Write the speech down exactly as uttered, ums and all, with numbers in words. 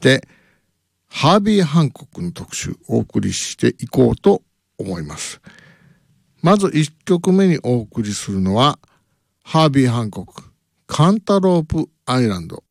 してハービー・ハンコックの特集をお送りしていこうと思います。まずいっきょくめにお送りするのはハービー・ハンコックカンタロープ・アイランド